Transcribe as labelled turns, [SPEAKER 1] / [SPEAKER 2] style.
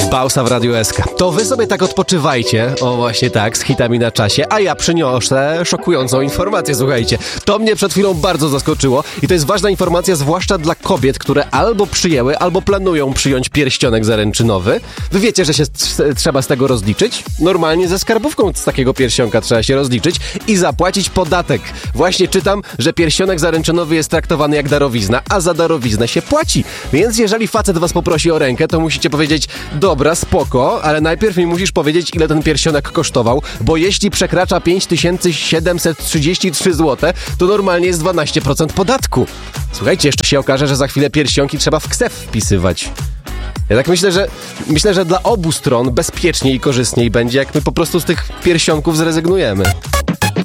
[SPEAKER 1] Bausa w Radiu SK. To wy sobie tak odpoczywajcie, o właśnie tak, z hitami na czasie, a ja przyniosę szokującą informację, słuchajcie. To mnie przed chwilą bardzo zaskoczyło i to jest ważna informacja, zwłaszcza dla kobiet, które albo przyjęły, albo planują przyjąć pierścionek zaręczynowy. Wy wiecie, że się trzeba z tego rozliczyć? Normalnie ze skarbówką z takiego pierścionka trzeba się rozliczyć i zapłacić podatek. Właśnie czytam, że pierścionek zaręczynowy jest traktowany jak darowizna, a za darowiznę się płaci. Więc jeżeli facet was poprosi o rękę, to musicie powiedzieć: dobra, spoko, ale najpierw mi musisz powiedzieć, ile ten pierścionek kosztował, bo jeśli przekracza 5733 zł, to normalnie jest 12% podatku. Słuchajcie, jeszcze się okaże, że za chwilę pierścionki trzeba w KSeF wpisywać. Ja tak myślę, że dla obu stron bezpieczniej i korzystniej będzie, jak my po prostu z tych pierścionków zrezygnujemy.